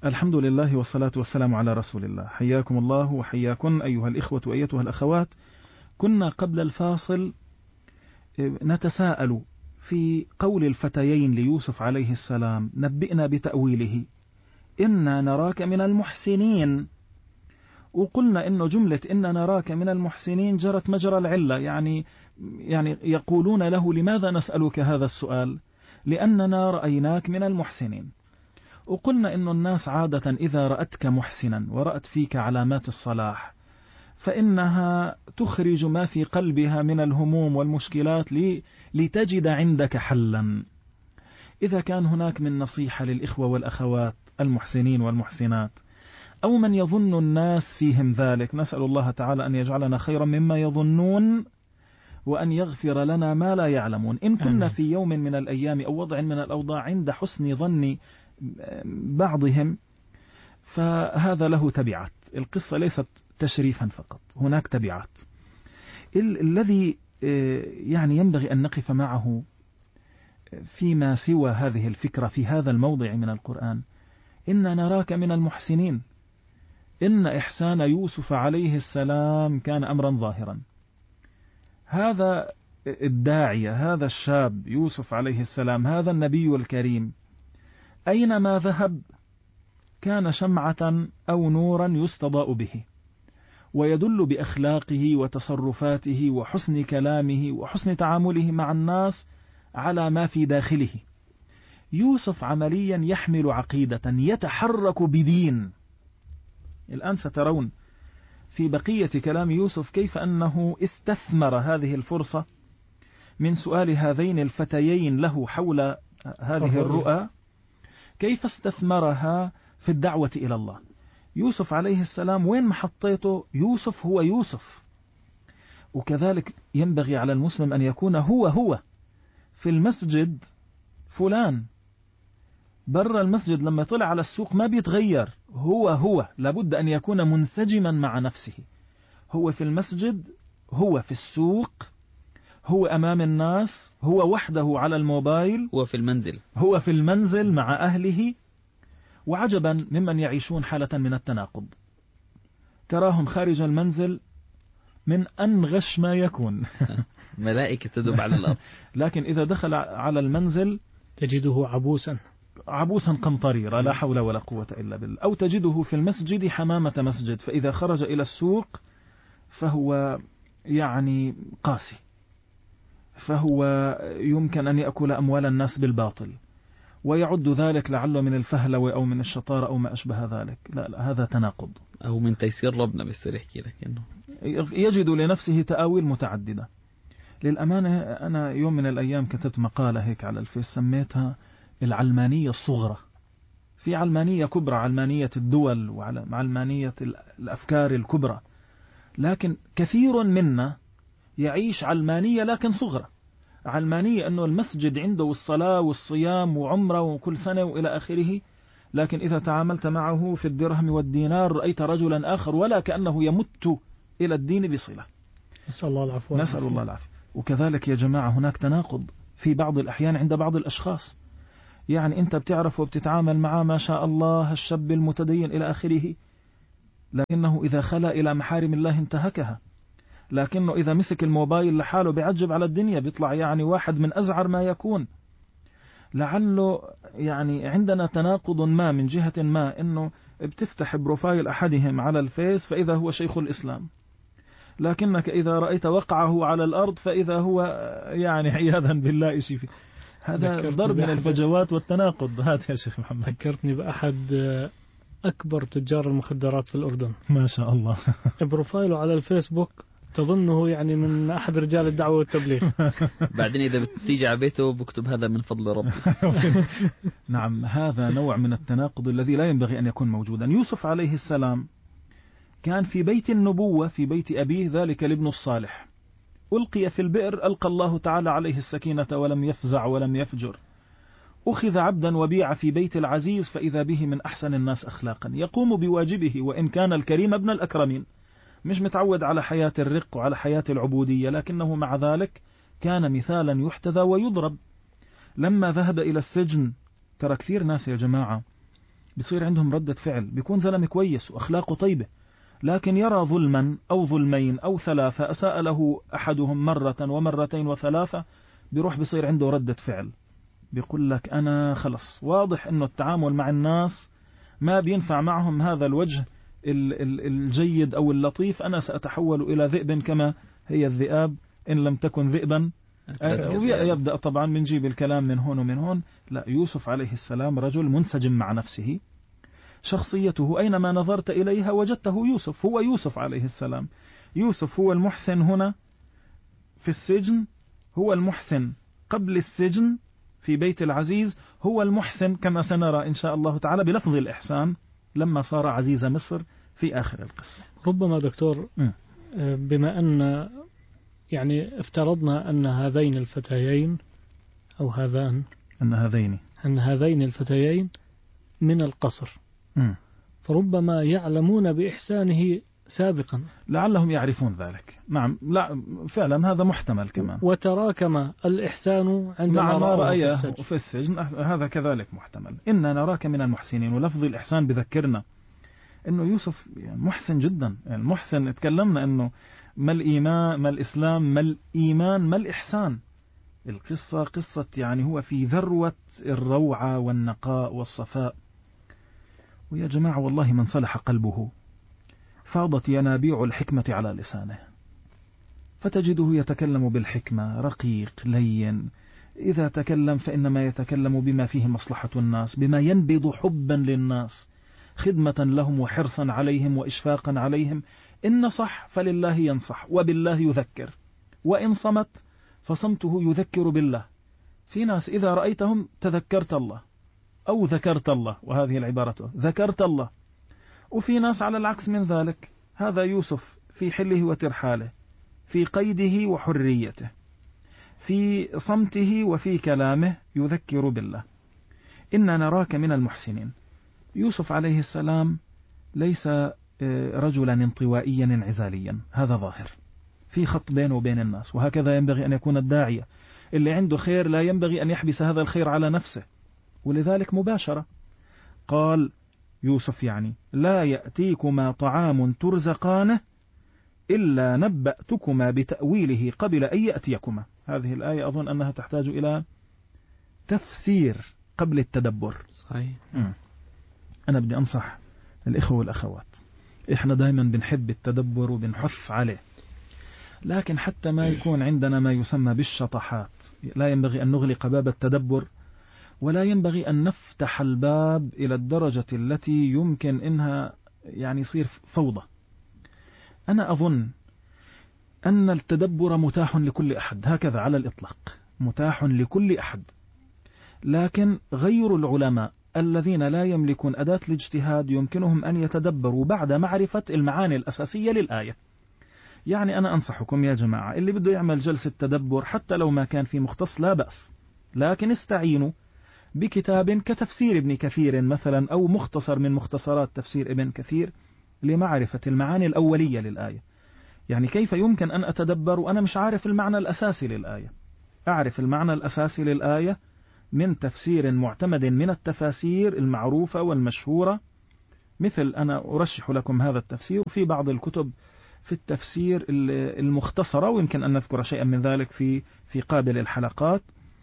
الحمد لله والصلاة والسلام على رسول الله. حياكم الله وحياكم أيها الإخوة وأيتها الأخوات. كنا قبل الفاصل نتساءل في قول الفتيين ليوسف عليه السلام: نبئنا بتأويله إنا نراك من المحسنين. وقلنا إنه جملة إنا نراك من المحسنين جرت مجرى العلة، يعني يقولون له: لماذا نسألك هذا السؤال؟ لأننا رأيناك من المحسنين. وقلنا إن الناس عادة إذا رأتك محسنا ورأت فيك علامات الصلاح فإنها تخرج ما في قلبها من الهموم والمشكلات لتجد عندك حلا. إذا كان هناك من نصيحة للإخوة والأخوات المحسنين والمحسنات أو من يظن الناس فيهم ذلك، نسأل الله تعالى أن يجعلنا خيرا مما يظنون وأن يغفر لنا ما لا يعلمون. إن كنا في يوم من الأيام أو وضع من الأوضاع عند حسن ظن بعضهم فهذا له تبعات. القصة ليست تشريفا فقط، هناك تبعات. الذي ينبغي أن نقف معه فيما سوى هذه الفكرة في هذا الموضع من القرآن: إن نراك من المحسنين. إن إحسان يوسف عليه السلام كان أمرا ظاهرا. هذا الداعية، هذا الشاب يوسف عليه السلام، هذا النبي الكريم، أينما ذهب كان شمعة أو نورا يستضاء به، ويدل بأخلاقه وتصرفاته وحسن كلامه وحسن تعامله مع الناس على ما في داخله. يوسف عمليا يحمل عقيدة، يتحرك بدين. الآن سترون في بقية كلام يوسف كيف أنه استثمر هذه الفرصة من سؤال هذين الفتيين له حول هذه الرؤى، كيف استثمرها في الدعوة إلى الله. يوسف عليه السلام وين ما حطيته يوسف هو يوسف. وكذلك ينبغي على المسلم أن يكون هو في المسجد فلان، برا المسجد لما طلع على السوق ما بيتغير، هو لابد أن يكون منسجما مع نفسه. هو في المسجد، هو في السوق، هو أمام الناس، هو وحده على الموبايل، هو في المنزل مع أهله. وعجبا ممن يعيشون حالة من التناقض، تراهم خارج المنزل من أنغش ما يكون ملائكة تدب على الأرض، لكن إذا دخل على المنزل تجده عبوسا قمطريرا، لا حول ولا قوة إلا بالله. أو تجده في المسجد حمامة مسجد، فإذا خرج إلى السوق فهو قاسي، فهو يمكن أن يأكل أموال الناس بالباطل، ويعد ذلك لعله من الفهلوة أو من الشطارة أو ما أشبه ذلك. لا، هذا تناقض، أو من تيسير ربنا. بس يحكي لك إنه يجد لنفسه تأويل متعددة. للأمانة أنا يوم من الأيام كتبت مقالة هيك على الفيس سميتها العلمانية الصغرى. في علمانية كبرى، علمانية الدول وعلمانية الأفكار الكبرى، لكن كثير منا يعيش علمانية لكن صغرى. علمانية أنه المسجد عنده والصلاة والصيام وعمرة وكل سنة وإلى آخره، لكن إذا تعاملت معه في الدرهم والدينار رأيت رجلا آخر ولا كأنه يمت إلى الدين بصلة. نسأل الله العفو. نسأل الله العافية. وكذلك يا جماعة هناك تناقض في بعض الأحيان عند بعض الأشخاص. أنت بتعرف وبتتعامل معه ما شاء الله الشاب المتدين إلى آخره، لكنه إذا خلا إلى محارم الله انتهكها. لكنه إذا مسك الموبايل لحاله بيعجب على الدنيا، بيطلع واحد من أزعر ما يكون. لعله عندنا تناقض ما من جهة ما، إنه بتفتح بروفايل أحدهم على الفيس فإذا هو شيخ الإسلام، لكنك إذا رأيت وقعه على الأرض فإذا هو عياذا بالله شيء فيه. هذا ضرب من الفجوات والتناقض. هذا يا شيخ محمد ذكرتني بأحد أكبر تجار المخدرات في الأردن، ما شاء الله، بروفايله على الفيسبوك تظنه من أحد رجال الدعوة والتبليغ. بعدين إذا بتيجي على بيته بكتب هذا من فضل ربي. نعم، هذا نوع من التناقض الذي لا ينبغي أن يكون موجودا. يوسف عليه السلام كان في بيت النبوة، في بيت أبيه، ذلك الابن الصالح. ألقي في البئر، ألقى الله تعالى عليه السكينة ولم يفزع ولم يفجر. أخذ عبدا وبيع في بيت العزيز، فإذا به من أحسن الناس أخلاقا، يقوم بواجبه وإن كان الكريم ابن الأكرمين، مش متعود على حياة الرق وعلى حياة العبودية، لكنه مع ذلك كان مثالا يحتذى ويضرب. لما ذهب إلى السجن، ترى كثير ناس يا جماعة بصير عندهم ردة فعل، بيكون زلمة كويس وأخلاقه طيبة، لكن يرى ظلما أو ظلمين أو ثلاثة أساء له أحدهم مرة ومرتين وثلاثة، بيروح بصير عنده ردة فعل، بيقول لك أنا خلص واضح أنه التعامل مع الناس ما بينفع معهم هذا الوجه الجيد أو اللطيف، أنا سأتحول إلى ذئب كما هي الذئاب إن لم تكن ذئبا. ويبدأ طبعا بنجيب الكلام من هون ومن هون. لا، يوسف عليه السلام رجل منسجم مع نفسه، شخصيته أينما نظرت إليها وجدته يوسف، هو يوسف عليه السلام. يوسف هو المحسن هنا في السجن، هو المحسن قبل السجن في بيت العزيز، هو المحسن كما سنرى إن شاء الله تعالى بلفظ الإحسان لما صار عزيز مصر في آخر القصة. ربما دكتور بما أن يعني افترضنا أن هذين الفتيين أو هذان أن هذين الفتيين من القصر، فربما يعلمون بإحسانه سابقا، لعلهم يعرفون ذلك. نعم، لا فعلا هذا محتمل كمان. وتراكم الإحسان عندما رأيه في السجن، هذا كذلك محتمل. إنا نراك من المحسنين، ولفظ الإحسان بذكرنا إنه يوسف محسن جدا. المحسن تكلمنا إنه ما الإيمان، ما الإسلام، ما الإيمان، ما الإحسان. القصة قصة يعني هو في ذروة الروعة والنقاء والصفاء. ويا جماعة والله من صلح قلبه فاضت ينابيع الحكمة على لسانه، فتجده يتكلم بالحكمة، رقيق لين. إذا تكلم فإنما يتكلم بما فيه مصلحة الناس، بما ينبض حبا للناس، خدمة لهم وحرصا عليهم وإشفاقا عليهم. إن نصح فلله ينصح وبالله يذكر، وإن صمت فصمته يذكر بالله. في ناس إذا رأيتهم تذكرت الله أو ذكرت الله، وهذه العبارة ذكرت الله. وفي ناس على العكس من ذلك. هذا يوسف في حله وترحاله، في قيده وحريته، في صمته وفي كلامه يذكر بالله. إنا نراك من المحسنين. يوسف عليه السلام ليس رجلا انطوائيا انعزاليا، هذا ظاهر، في خط بينه وبين الناس. وهكذا ينبغي أن يكون الداعية، اللي عنده خير لا ينبغي أن يحبس هذا الخير على نفسه. ولذلك مباشرة قال يوسف يعني لا يأتيكما طعام ترزقانه إلا نبأتكما بتأويله قبل أن يأتيكما. هذه الآية أظن أنها تحتاج إلى تفسير قبل التدبر. صحيح. أنا بدي أنصح الإخوة والأخوات، إحنا دائما بنحب التدبر وبنحث عليه، لكن حتى ما يكون عندنا ما يسمى بالشطحات لا ينبغي أن نغلق باب التدبر، ولا ينبغي أن نفتح الباب إلى الدرجة التي يمكن إنها يعني يصير فوضى. أنا أظن أن التدبر متاح لكل أحد، هكذا على الإطلاق متاح لكل أحد، لكن غير العلماء الذين لا يملكون أداة الاجتهاد يمكنهم أن يتدبروا بعد معرفة المعاني الأساسية للآية. يعني أنا أنصحكم يا جماعة، اللي بده يعمل جلسة تدبر حتى لو ما كان في مختص لا بأس، لكن استعينوا بكتاب كتفسير ابن كثير مثلا، أو مختصر من مختصرات تفسير ابن كثير لمعرفة المعاني الأولية للآية. يعني كيف يمكن أن أتدبر وأنا مش عارف المعنى الأساسي للآية؟ أعرف المعنى الأساسي للآية من تفسير معتمد من التفاسير المعروفة والمشهورة، مثل أنا أرشح لكم هذا التفسير، وفي بعض الكتب في التفسير المختصرة، ويمكن أن نذكر شيئا من ذلك في قابل الحلقات،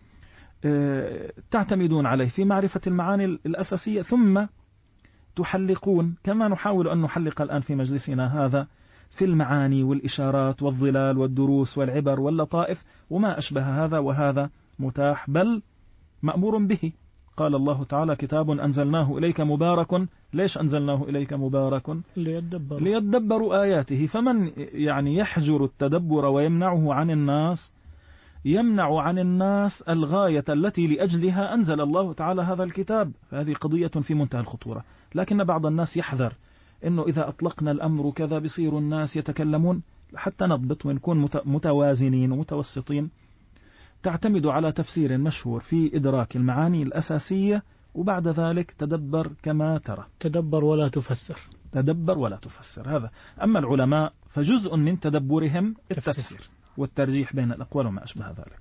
تعتمدون عليه في معرفة المعاني الأساسية، ثم تحلقون كما نحاول أن نحلق الآن في مجلسنا هذا في المعاني والإشارات والظلال والدروس والعبر واللطائف وما أشبه هذا. وهذا متاح بل مأمور به. قال الله تعالى كتاب أنزلناه إليك مبارك. ليش أنزلناه إليك مبارك؟ ليدبروا آياته. فمن يعني يحجر التدبر ويمنعه عن الناس يمنع عن الناس الغاية التي لأجلها أنزل الله تعالى هذا الكتاب. فهذه قضية في منتهى الخطورة. لكن بعض الناس يحذر إنه إذا أطلقنا الأمر كذا بصير الناس يتكلمون. حتى نضبط ونكون متوازنين ومتوسطين. تعتمد على تفسير مشهور في إدراك المعاني الأساسية، وبعد ذلك تدبر كما ترى. تدبر ولا تفسر. تدبر ولا تفسر. هذا. أما العلماء فجزء من تدبرهم التفسير والترجيح بين الأقوال وما أشبه ذلك.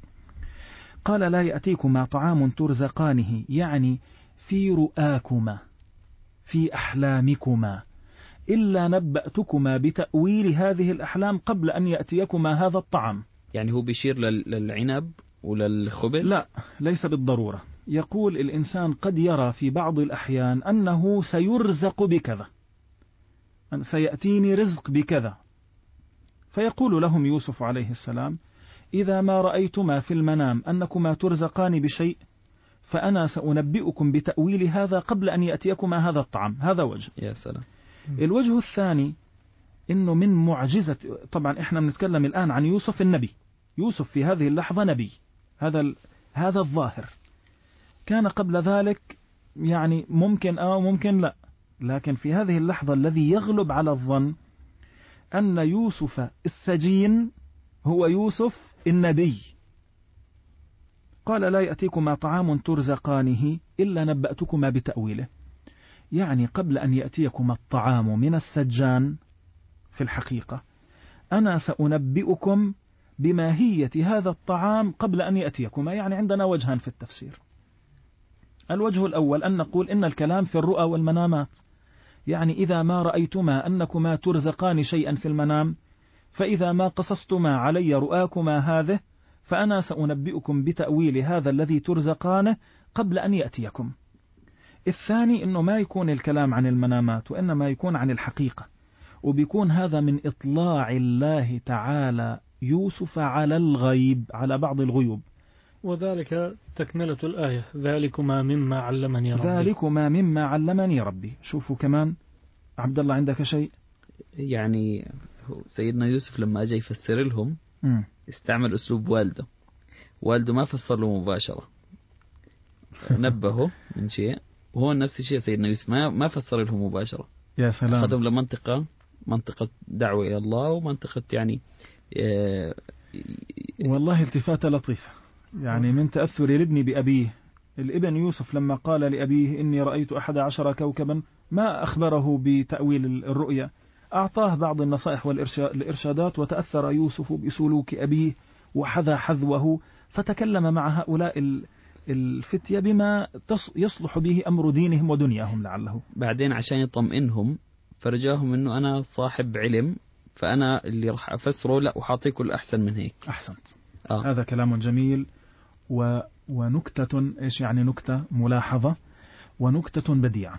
قال لا يأتيكما طعام ترزقانه، يعني في رؤاكما. في أحلامكما إلا نبأتكما بتأويل هذه الأحلام قبل أن يأتيكما هذا الطعام. يعني هو بيشير للعنب وللخبز؟ لا، ليس بالضرورة. يقول الإنسان قد يرى في بعض الأحيان أنه سيرزق بكذا، أن سيأتيني رزق بكذا، فيقول لهم يوسف عليه السلام: إذا ما رأيتما في المنام أنكما ترزقان بشيء فأنا سأنبئكم بتأويل هذا قبل أن يأتيكما هذا الطعام. هذا وجه. يا سلام. الوجه الثاني إنه من معجزة، طبعا إحنا بنتكلم الآن عن يوسف النبي، يوسف في هذه اللحظة نبي، هذا الظاهر. كان قبل ذلك يعني ممكن ممكن لا، لكن في هذه اللحظة الذي يغلب على الظن أن يوسف السجين هو يوسف النبي. قال: لا يأتيكما طعام ترزقانه إلا نبأتكما بتأويله. يعني قبل أن يأتيكما الطعام من السجان في الحقيقة أنا سأنبئكم بماهية هذا الطعام قبل أن يأتيكما. يعني عندنا وجهان في التفسير. الوجه الأول أن نقول إن الكلام في الرؤى والمنامات، يعني إذا ما رأيتما أنكما ترزقان شيئا في المنام فإذا ما قصصتما علي رؤاكما هذه فأنا سأنبئكم بتأويل هذا الذي ترزقانه قبل أن يأتيكم. الثاني أنه ما يكون الكلام عن المنامات وإنما يكون عن الحقيقة، وبيكون هذا من إطلاع الله تعالى يوسف على الغيب، على بعض الغيوب. وذلك تكملة الآية: ذلكما مما علمني ربي. ذلكما مما علمني ربي. شوفوا كمان عبد الله عندك شيء؟ يعني سيدنا يوسف لما أجى يفسر لهم استعمل أسلوب والده ما فسر له مباشرة، نبهه من شيء، وهو نفس الشيء سيدنا يوسف ما فسر لهم مباشرة. يا سلام. أخذهم منطقة دعوة إلى الله ومنطقة يعني والله التفاتة لطيفة. يعني من تأثر الابن بأبيه، الابن يوسف لما قال لأبيه إني رأيت 11 كوكبا ما أخبره بتأويل الرؤيا، أعطاه بعض النصائح والإرشادات، وتأثر يوسف بسلوك أبيه وحذا حذوه، فتكلم مع هؤلاء الفتية بما يصلح به أمر دينهم ودنياهم لعله. بعدين عشان يطمئنهم فرجاهم إنه أنا صاحب علم، فأنا اللي راح أفسره لا وحاطيكم الأحسن من هيك. أحسنت. هذا كلام جميل. ونكتة، إيش يعني نكتة؟ ملاحظة ونكتة بديعة.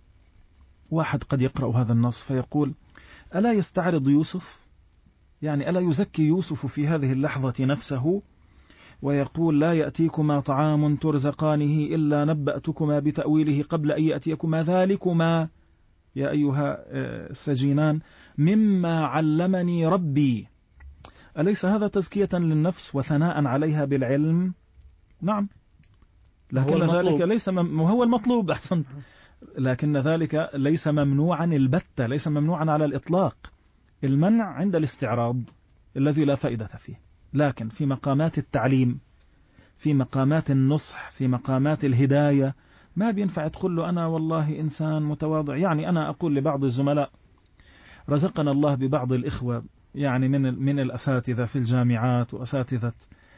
واحد قد يقرأ هذا النص فيقول: ألا يستعرض يوسف؟ يعني ألا يزكي يوسف في هذه اللحظة نفسه ويقول: لا يأتيكما طعام ترزقانه إلا نبأتكما بتأويله قبل أن يأتيكما ذلكما يا أيها السجينان مما علمني ربي. أليس هذا تزكية للنفس وثناء عليها بالعلم؟ نعم، لكن ذلك ليس هو المطلوب. أحسنت. لكن ذلك ليس ممنوعا البتة، ليس ممنوعا على الإطلاق. المنع عند الاستعراض الذي لا فائدة فيه، لكن في مقامات التعليم، في مقامات النصح، في مقامات الهداية ما بينفع تقول له أنا والله إنسان متواضع. يعني أنا أقول لبعض الزملاء، رزقنا الله ببعض الإخوة يعني من الأساتذة في الجامعات وأساتذة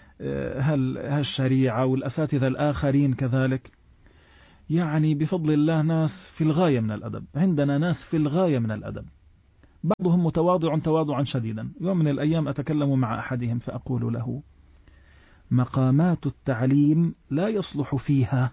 هالشريعة والأساتذة الآخرين كذلك، يعني بفضل الله ناس في الغاية من الأدب. عندنا ناس في الغاية من الأدب، بعضهم متواضع تواضعا شديدا. يوم من الأيام أتكلم مع أحدهم فأقول له: مقامات التعليم لا يصلح فيها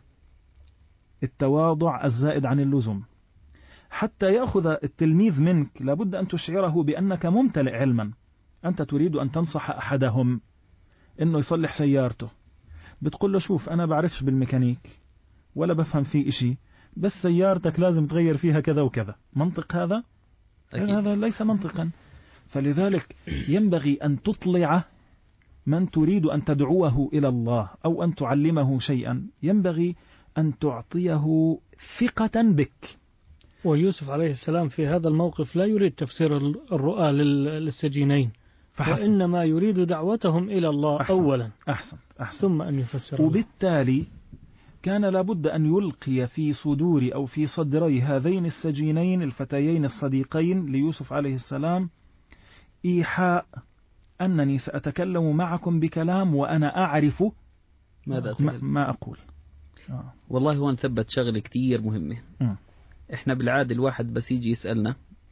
التواضع الزائد عن اللزوم. حتى يأخذ التلميذ منك لابد أن تشعره بأنك ممتلئ علما. أنت تريد أن تنصح أحدهم إنه يصلح سيارته، بتقول له: شوف أنا بعرفش بالميكانيك ولا بفهم فيه إشي، بس سيارتك لازم تغير فيها كذا وكذا. منطق هذا؟ هذا ليس منطقا. فلذلك ينبغي أن تطلع من تريد أن تدعوه إلى الله أو أن تعلمه شيئا، ينبغي أن تعطيه ثقة بك. ويوسف عليه السلام في هذا الموقف لا يريد تفسير الرؤى للسجينين، وإنما يريد دعوتهم إلى الله أولا. أحسن. ثم أن يفسر. وبالتالي كان لابد أن يلقي في صدور أو في صدري هذين السجينين الفتيين الصديقين ليوسف عليه السلام إيحاء أنني سأتكلم معكم بكلام وأنا أعرف ما أقول. والله هو نثبت شغلة كتير مهمة. إحنا بالعادة الواحد بس يجي يسألنا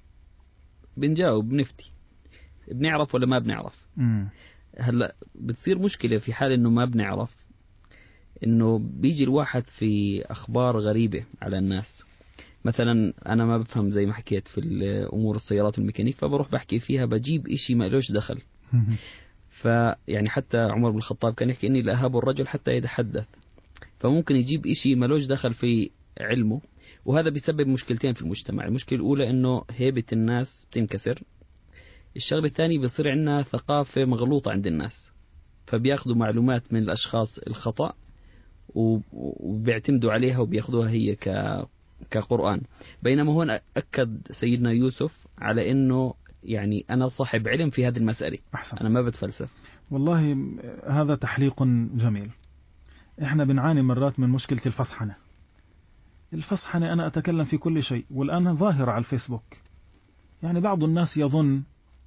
بنجاوب بنفتي، بنعرف ولا ما بنعرف. هلا بتصير مشكلة في حال إنه ما بنعرف، إنه بيجي الواحد في أخبار غريبة على الناس. مثلا أنا ما بفهم زي ما حكيت في الأمور السيارات والميكانيك، فبروح بحكي فيها بجيب إشي ما لوش دخل. فيعني حتى عمر بن الخطاب كان يحكي إني لأهاب الرجل حتى يتحدث، فممكن يجيب إشي ما لوش دخل في علمه، وهذا بيسبب مشكلتين في المجتمع. المشكلة الأولى إنه هيبة الناس بتنكسر، الشغلة الثانية بيصير عندنا ثقافة مغلوطة عند الناس، فبياخذوا معلومات من الأشخاص الخطأ وبيعتمدوا عليها وبياخذوها هي كقرآن. بينما هون أكد سيدنا يوسف على أنه يعني أنا صاحب علم في هذه المسألة. أحسن. أنا ما بتفلسف. والله هذا تحليق جميل. إحنا بنعاني مرات من مشكلة الفصحنة. أنا أتكلم في كل شيء، والآن ظاهرة على الفيسبوك. يعني بعض الناس يظن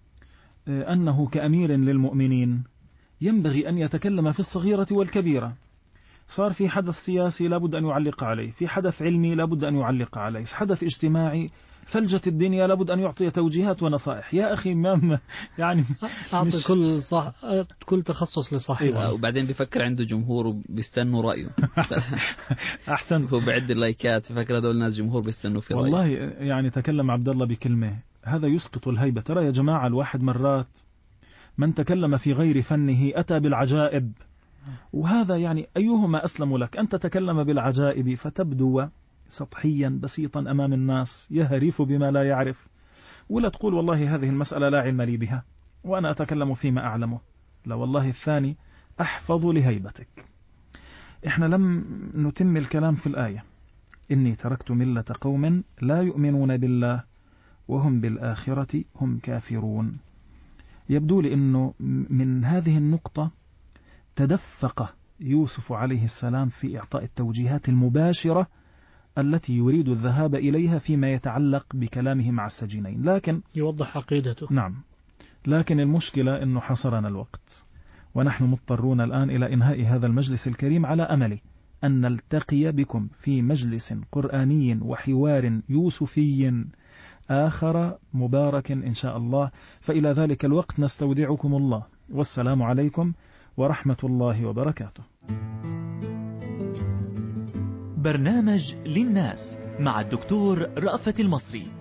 أنه كأمير للمؤمنين ينبغي أن يتكلم في الصغيرة والكبيرة. صار في حدث سياسي لابد أن يعلق عليه، في حدث علمي لابد أن يعلق عليه، حدث اجتماعي فلجت الدنيا لابد أن يعطي توجيهات ونصائح. يا أخي ما يعني أعطي كل تخصص لصاحبه. وبعدين بيفكر عنده جمهور وبيستنوا رأيه. أحسن. هو بعد اللايكات بفكر هذول الناس جمهور بيستنوا في رأيه. والله يعني تكلم عبد الله بكلمة، هذا يسقط الهيبة. ترى يا جماعة الواحد مرات من تكلم في غير فنه أتى بالعجائب، وهذا يعني أيهما أسلم لك؟ أن تتكلم بالعجائب فتبدو سطحيا بسيطا أمام الناس يهرف بما لا يعرف، ولا تقول والله هذه المسألة لا علم لي بها وأنا أتكلم فيما أعلمه. لا والله الثاني أحفظ لهيبتك. إحنا لم نتم الكلام في الآية: إني تركت ملة قوم لا يؤمنون بالله وهم بالآخرة هم كافرون. يبدو لي أنه من هذه النقطة تدفق يوسف عليه السلام في إعطاء التوجيهات المباشرة التي يريد الذهاب إليها فيما يتعلق بكلامه مع السجينين، لكن يوضح عقيدته. نعم، لكن المشكلة أنه حصرنا الوقت، ونحن مضطرون الآن إلى إنهاء هذا المجلس الكريم، على أمل أن نلتقي بكم في مجلس قرآني وحوار يوسفي آخر مبارك إن شاء الله. فإلى ذلك الوقت نستودعكم الله، والسلام عليكم ورحمة الله وبركاته. برنامج للناس مع الدكتور رأفت المصري.